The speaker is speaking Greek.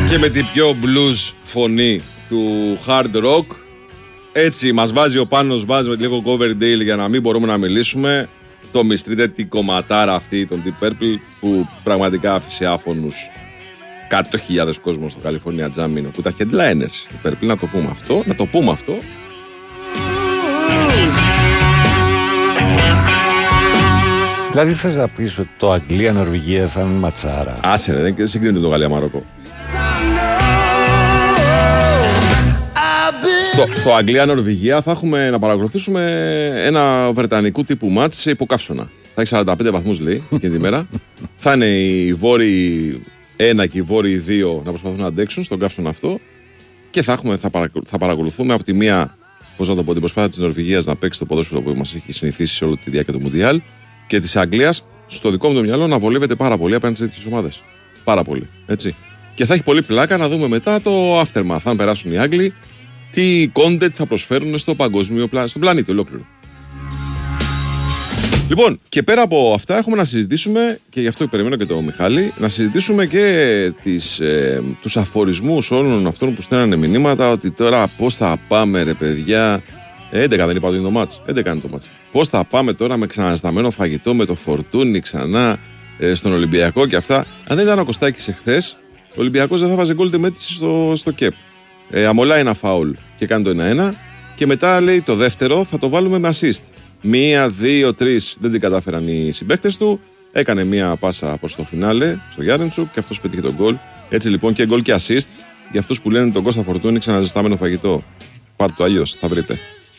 Και με την πιο blues φωνή του hard rock. Έτσι μας βάζει ο Πάνος, βάζει με λίγο Coverdale για να μην μπορούμε να μιλήσουμε. Το μιστρείτε την κομματάρα αυτή, τον Deep Purple, που πραγματικά άφησε άφωνους 100.000 κόσμος στο California Jamming, που τα headliners του Purple, να το πούμε αυτό. Δηλαδή θες να πεις ότι το Αγγλία-Νορβηγία θα είναι ματσάρα? Άσε ρε, δεν συγκρίνεται το Γαλλία-Μαρόκο. Στο Αγγλία-Νορβηγία θα έχουμε να παρακολουθήσουμε ένα βρετανικού τύπου μάτς σε υποκαύσωνα. Θα έχει 45 βαθμούς λέει εκείνη τη μέρα. Θα είναι οι Βόρειοι 1 και οι Βόρειοι 2 να προσπαθούν να αντέξουν στον καύσωνα αυτό. Και θα παρακολουθούμε από τη μία, πώς να το πω, την προσπάθεια της Νορβηγίας να παίξει το ποδόσφαιρο που μας έχει συνηθίσει σε όλη τη διάρκεια του Μουντιάλ, και της Αγγλίας, στο δικό μου το μυαλό, να βολεύεται πάρα πολύ απέναντι σε τέτοιες ομάδες. Πάρα πολύ. Έτσι. Και θα έχει πολύ πλάκα να δούμε μετά το aftermath. Αν περάσουν οι Άγγλοι, τι content θα προσφέρουν στο παγκόσμιο στον πλανήτη ολόκληρο. Λοιπόν, και πέρα από αυτά έχουμε να συζητήσουμε, και γι' αυτό περιμένω και τον Μιχάλη, να συζητήσουμε και τους αφορισμούς όλων αυτών που στέλνανε μηνύματα, ότι τώρα πώς θα πάμε ρε παιδιά. 11 δεν είπα ότι είναι το μάτς. 11 είναι το μάτς. Πώς θα πάμε τώρα με ξαναζηταμένο φαγητό, με το Φορτούνι ξανά στον Ολυμπιακό και αυτά. Αν δεν ήταν ο Κωστάκης εχθές, ο Ολυμπιακός δεν θα βάζει γκολ τη μέτρηση στο ΚΕΠ. Αμολάει ένα φάουλ και κάνει το 1-1. Και μετά λέει το δεύτερο θα το βάλουμε με assist. 1, 2, 3 δεν την κατάφεραν οι συμπαίκτες του. Έκανε μία πάσα προς το φινάλε στο Γιάρεντσουκ και αυτός πέτυχε τον γκολ. Έτσι λοιπόν και γκολ και assist για αυτούς που λένε τον Κώστα Φορτούνι ξαναζηταμένο φαγητό. Πάρτε το αλλιώς, θα βρείτε.